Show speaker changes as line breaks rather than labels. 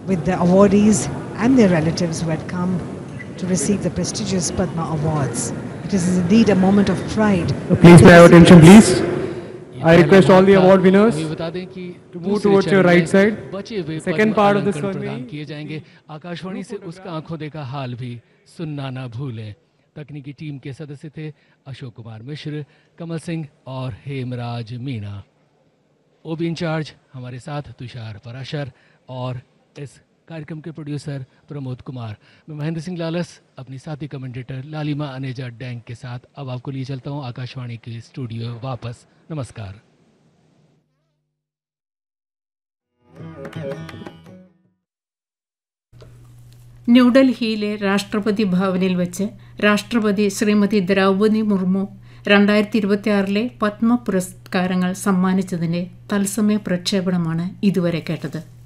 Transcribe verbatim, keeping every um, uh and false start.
with the awardees and their relatives who had come to receive the prestigious Padma Awards. It is indeed a moment of pride.
So please pay attention, please. I request all the award winners to move towards your right side. Second part of this ceremony
किए जाएंगे। आकाशवाणी से उसका आंखों देखा हाल भी सुनना ना भूलें। तकनीकी टीम के सदस्य थे अशोक कुमार मिश्र, कमल सिंह और हेमराज मीणा। ओबी इंचार्ज हमारे साथ तुषार पराशर और इस कार्यक्रम के प्रोड्यूसर प्रमोद कुमार। मैं महेंद्र सिंह लालस अपनी साथी कमेंटेटर लालिमा अनेजा डैंग के साथ अब आपको लिए चलता हूँ आकाशवाणी के स्टूडियो वापस। नमस्कार।
ന്യൂഡൽഹിയിലെ രാഷ്ട്രപതി ഭവനിൽ വെച്ച് രാഷ്ട്രപതി ശ്രീമതി ദ്രൗപദി മുർമു രണ്ടായിരത്തി ഇരുപത്തിയാറിലെ പത്മ പുരസ്കാരങ്ങൾ സമ്മാനിച്ചതിൻ്റെ തത്സമയ പ്രക്ഷേപണമാണ് ഇതുവരെ കേട്ടത്.